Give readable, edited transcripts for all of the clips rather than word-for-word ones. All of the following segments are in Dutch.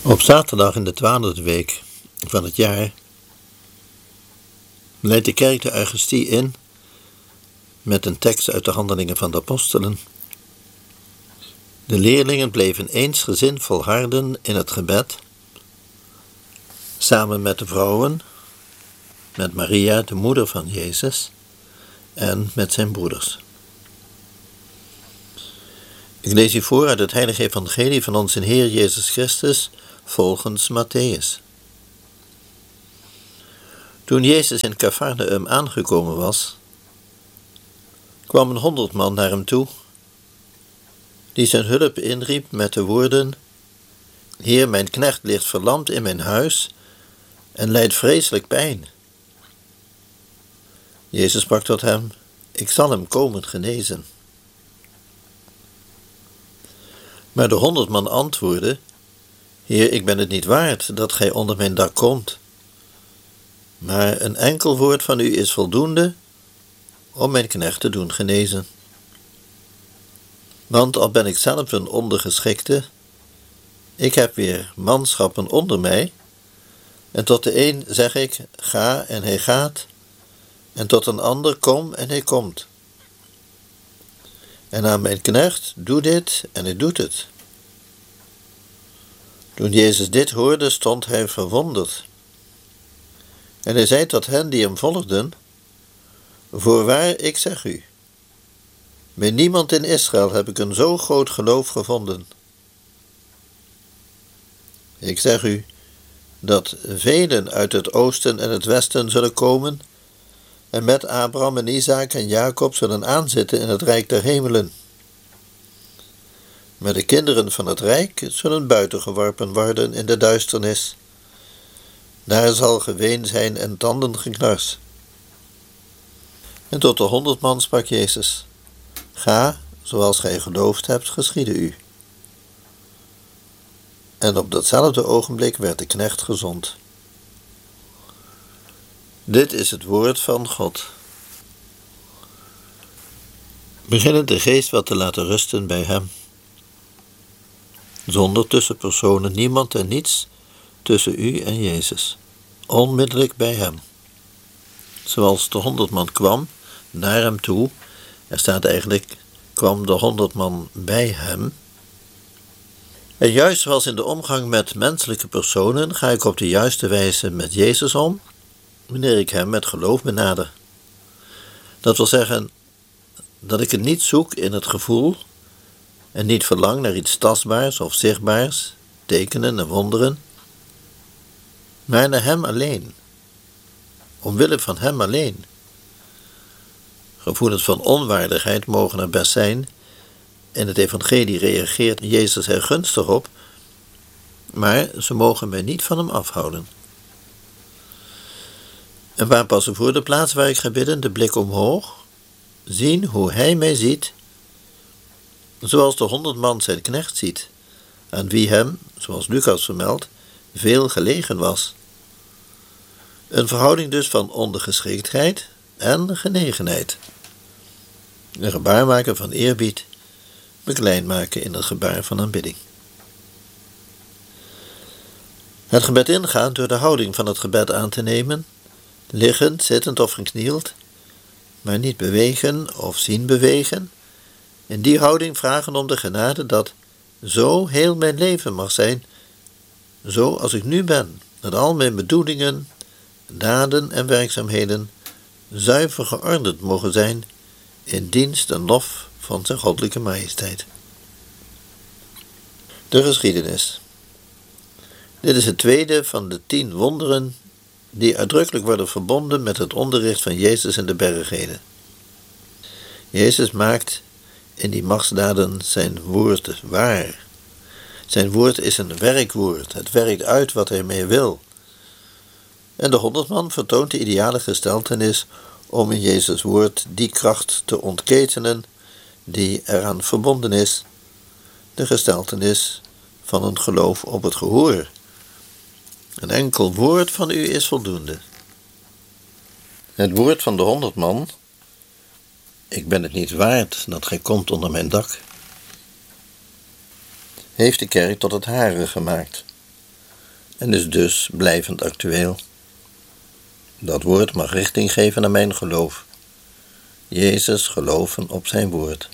Op zaterdag in de 12e week van het jaar leidt de kerk de Eucharistie in met een tekst uit de Handelingen van de Apostelen. De leerlingen bleven eensgezind volharden in het gebed, samen met de vrouwen, met Maria, de moeder van Jezus, en met zijn broeders. Ik lees u voor uit het heilige evangelie van onze Heer Jezus Christus volgens Mattheüs. Toen Jezus in Cafarnaum aangekomen was, kwam een 100 man naar hem toe, die zijn hulp inriep met de woorden: Heer, mijn knecht ligt verlamd in mijn huis en lijdt vreselijk pijn. Jezus sprak tot hem: Ik zal hem komen genezen. Maar de 100 man antwoordde: Heer, ik ben het niet waard dat gij onder mijn dak komt. Maar een enkel woord van u is voldoende om mijn knecht te doen genezen. Want al ben ik zelf een ondergeschikte, ik heb weer manschappen onder mij, en tot de een zeg ik, ga, en hij gaat, en tot een ander, kom, en hij komt. En aan mijn knecht, doe dit, en hij doet het. Toen Jezus dit hoorde, stond hij verwonderd. En hij zei tot hen die hem volgden: Voorwaar, ik zeg u, bij niemand in Israël heb ik een zo groot geloof gevonden. Ik zeg u dat velen uit het oosten en het westen zullen komen en met Abraham en Isaac en Jacob zullen aanzitten in het rijk der hemelen. Maar de kinderen van het rijk zullen buiten geworpen worden in de duisternis. Daar zal geween zijn en tandengeknars. En tot de 100 man sprak Jezus: Ga, zoals gij geloofd hebt, geschiede u. En op datzelfde ogenblik werd de knecht gezond. Dit is het woord van God. Beginnend de geest wat te laten rusten bij hem. Zonder tussenpersonen, niemand en niets tussen u en Jezus. Onmiddellijk bij hem. Zoals de 100 man kwam naar hem toe, er staat eigenlijk, kwam de 100 man bij hem. En juist zoals in de omgang met menselijke personen ga ik op de juiste wijze met Jezus om, wanneer ik hem met geloof benader. Dat wil zeggen dat ik het niet zoek in het gevoel en niet verlang naar iets tastbaars of zichtbaars, tekenen en wonderen, maar naar hem alleen, omwille van hem alleen. Gevoelens van onwaardigheid mogen er best zijn. In het evangelie reageert Jezus er gunstig op, maar ze mogen mij niet van hem afhouden. En waar passen voor de plaats waar ik ga bidden, de blik omhoog, zien hoe hij mij ziet, zoals de 100 man zijn knecht ziet, aan wie hem, zoals Lucas vermeldt, veel gelegen was. Een verhouding dus van ondergeschiktheid en genegenheid. Een gebaar maken van eerbied, beklein maken in het gebaar van aanbidding. Het gebed ingaan door de houding van het gebed aan te nemen, liggend, zittend of geknield, maar niet bewegen of zien bewegen. In die houding vragen om de genade dat zo heel mijn leven mag zijn, zo als ik nu ben, dat al mijn bedoelingen, daden en werkzaamheden zuiver geordend mogen zijn in dienst en lof van zijn goddelijke majesteit. De geschiedenis. Dit is het tweede van de 10 wonderen die uitdrukkelijk worden verbonden met het onderricht van Jezus in de bergreden. Jezus maakt in die machtsdaden zijn woord waar. Zijn woord is een werkwoord. Het werkt uit wat hij mee wil. En de 100 man vertoont de ideale gesteltenis om in Jezus' woord die kracht te ontketenen die eraan verbonden is, de gesteltenis van een geloof op het gehoor. Een enkel woord van u is voldoende. Het woord van de 100 man: Ik ben het niet waard dat gij komt onder mijn dak, heeft de kerk tot het hare gemaakt. en is dus blijvend actueel. Dat woord mag richting geven aan mijn geloof. Jezus geloven op zijn woord.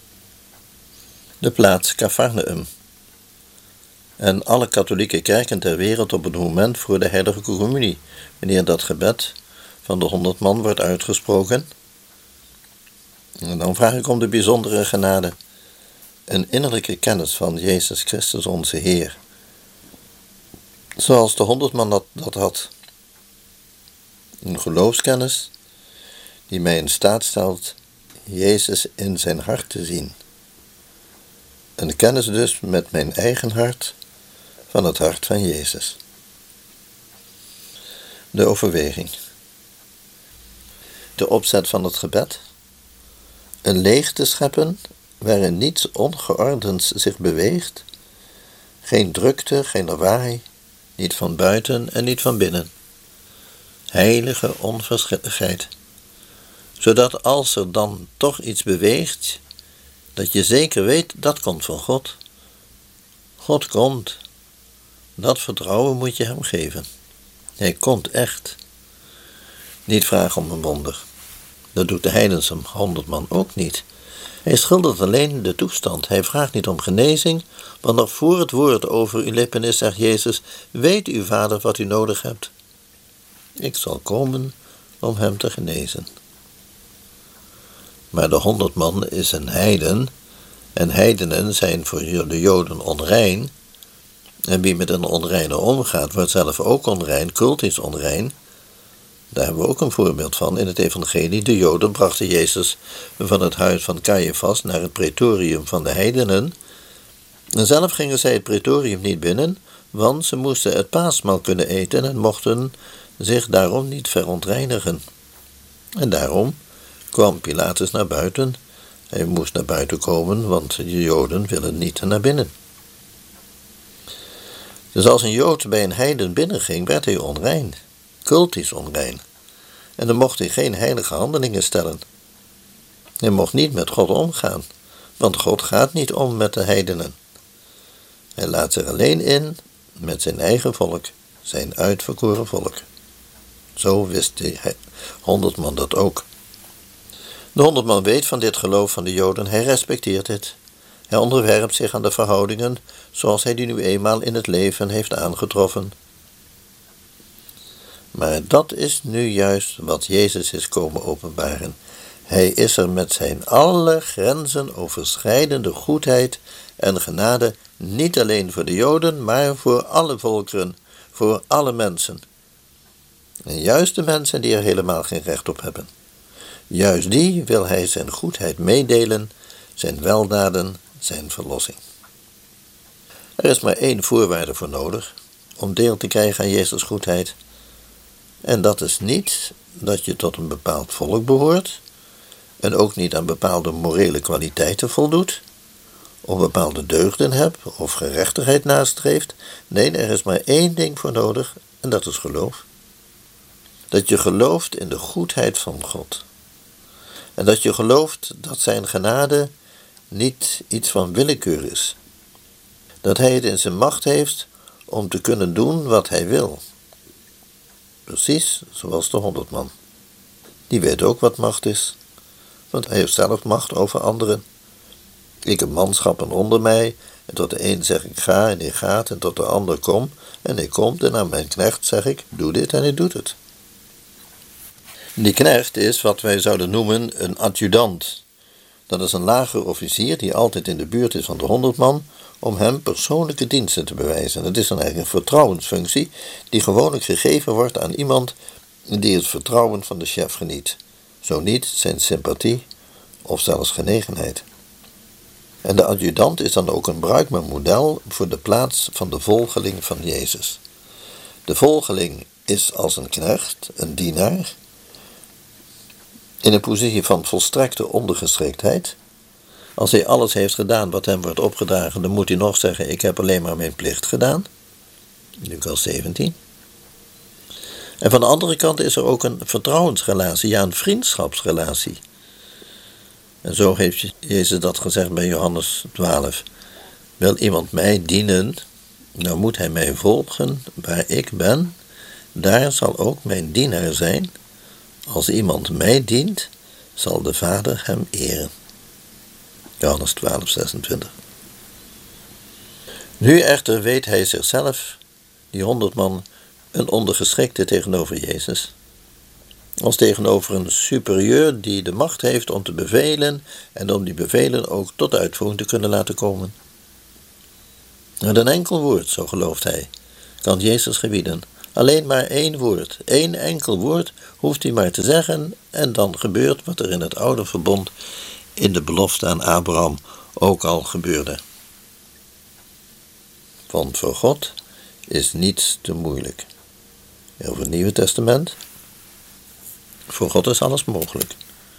De plaats Capharnaüm. En alle katholieke kerken ter wereld op het moment voor de heilige communie, wanneer dat gebed van de 100 man wordt uitgesproken. En dan vraag ik om de bijzondere genade, een innerlijke kennis van Jezus Christus onze Heer. Zoals de 100 man dat had. Een geloofskennis die mij in staat stelt Jezus in zijn hart te zien. Een kennis dus met mijn eigen hart van het hart van Jezus. De overweging. De opzet van het gebed. Een leegte scheppen waarin niets ongeordends zich beweegt. Geen drukte, geen lawaai, niet van buiten en niet van binnen. Heilige onverschilligheid. Zodat als er dan toch iets beweegt, dat je zeker weet, dat komt van God. God komt. Dat vertrouwen moet je hem geven. Hij komt echt. Niet vragen om een wonder. Dat doet de heidense 100 man ook niet. Hij schildert alleen de toestand. Hij vraagt niet om genezing, want nog voor het woord over uw lippen is, zegt Jezus, weet uw vader wat u nodig hebt. Ik zal komen om hem te genezen. Maar de 100 man is een heiden, en heidenen zijn voor de Joden onrein, en wie met een onreine omgaat, wordt zelf ook onrein, cultisch onrein. Daar hebben we ook een voorbeeld van in het evangelie. De Joden brachten Jezus van het huis van Caiaphas naar het praetorium van de heidenen. En zelf gingen zij het praetorium niet binnen, want ze moesten het paasmaal kunnen eten en mochten zich daarom niet verontreinigen. En daarom kwam Pilatus naar buiten. Hij moest naar buiten komen, want de Joden willen niet naar binnen. Dus als een Jood bij een heiden binnenging, werd hij onrein, cultisch onrein. En dan mocht hij geen heilige handelingen stellen. Hij mocht niet met God omgaan, want God gaat niet om met de heidenen. Hij laat zich alleen in met zijn eigen volk, zijn uitverkoren volk. Zo wist de 100 man dat ook. De 100 man weet van dit geloof van de Joden, hij respecteert het. Hij onderwerpt zich aan de verhoudingen zoals hij die nu eenmaal in het leven heeft aangetroffen. Maar dat is nu juist wat Jezus is komen openbaren. Hij is er met zijn alle grenzen overschrijdende goedheid en genade, niet alleen voor de Joden, maar voor alle volkeren, voor alle mensen. En juist de mensen die er helemaal geen recht op hebben. Juist die wil hij zijn goedheid meedelen, zijn weldaden, zijn verlossing. Er is maar één voorwaarde voor nodig om deel te krijgen aan Jezus' goedheid. En dat is niet dat je tot een bepaald volk behoort en ook niet aan bepaalde morele kwaliteiten voldoet, of bepaalde deugden hebt of gerechtigheid nastreeft. Nee, er is maar één ding voor nodig en dat is geloof. Dat je gelooft in de goedheid van God. En dat je gelooft dat zijn genade niet iets van willekeur is. Dat hij het in zijn macht heeft om te kunnen doen wat hij wil. Precies zoals de 100 man. Die weet ook wat macht is. Want hij heeft zelf macht over anderen. Ik heb manschappen onder mij. En tot de een zeg ik ga en hij gaat. En tot de ander kom en hij komt. En aan mijn knecht zeg ik doe dit en hij doet het. Die knecht is wat wij zouden noemen een adjudant. Dat is een lager officier die altijd in de buurt is van de 100 man om hem persoonlijke diensten te bewijzen. Het is dan eigenlijk een vertrouwensfunctie die gewoonlijk gegeven wordt aan iemand die het vertrouwen van de chef geniet. Zo niet zijn sympathie of zelfs genegenheid. En de adjudant is dan ook een bruikbaar model voor de plaats van de volgeling van Jezus. De volgeling is als een knecht, een dienaar, in een positie van volstrekte ondergeschiktheid. Als hij alles heeft gedaan wat hem wordt opgedragen, dan moet hij nog zeggen, ik heb alleen maar mijn plicht gedaan. Lucas 17. En van de andere kant is er ook een vertrouwensrelatie, ja een vriendschapsrelatie. En zo heeft Jezus dat gezegd bij Johannes 12. Wil iemand mij dienen, Nou moet hij mij volgen waar ik ben, daar zal ook mijn dienaar zijn. Als iemand mij dient, zal de Vader hem eren. Johannes 12, 26. Nu echter weet hij zichzelf, die 100 man, een ondergeschikte tegenover Jezus. Als tegenover een superieur die de macht heeft om te bevelen en om die bevelen ook tot uitvoering te kunnen laten komen. Met een enkel woord, zo gelooft hij, kan Jezus gebieden. Alleen maar 1 woord, 1 enkel woord hoeft hij maar te zeggen en dan gebeurt wat er in het oude verbond in de belofte aan Abraham ook al gebeurde. Want voor God is niets te moeilijk. Over het Nieuwe Testament. Voor God is alles mogelijk.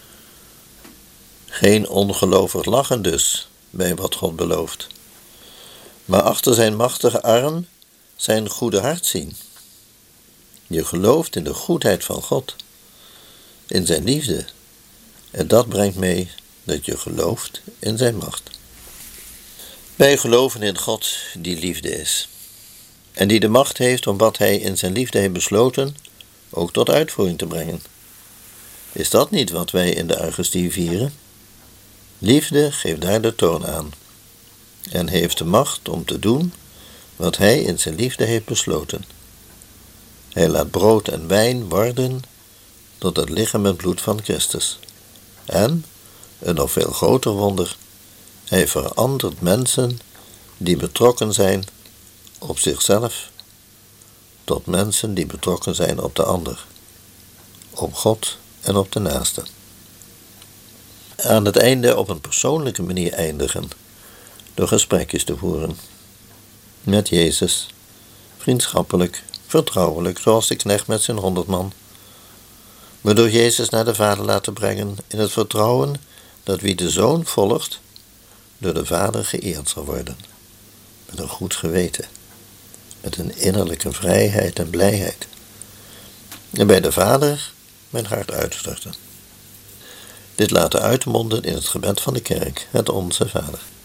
Geen ongelovig lachen dus bij wat God belooft. Maar achter zijn machtige arm zijn goede hart zien. Je gelooft in de goedheid van God, in zijn liefde. En dat brengt mee dat je gelooft in zijn macht. Wij geloven in God die liefde is. En die de macht heeft om wat hij in zijn liefde heeft besloten ook tot uitvoering te brengen. Is dat niet wat wij in de Eucharistie vieren? Liefde geeft daar de toon aan. En heeft de macht om te doen wat hij in zijn liefde heeft besloten. Hij laat brood en wijn worden tot het lichaam en bloed van Christus. En, een nog veel groter wonder, hij verandert mensen die betrokken zijn op zichzelf tot mensen die betrokken zijn op de ander, op God en op de naaste. Aan het einde op een persoonlijke manier eindigen, door gesprekjes te voeren met Jezus, vriendschappelijk, vertrouwelijk, zoals de knecht met zijn 100 man, waardoor Jezus naar de Vader laten brengen in het vertrouwen dat wie de Zoon volgt, door de Vader geëerd zal worden, met een goed geweten, met een innerlijke vrijheid en blijheid, en bij de Vader mijn hart uitstorten. Dit laten uitmonden in het gebed van de kerk, het Onze Vader.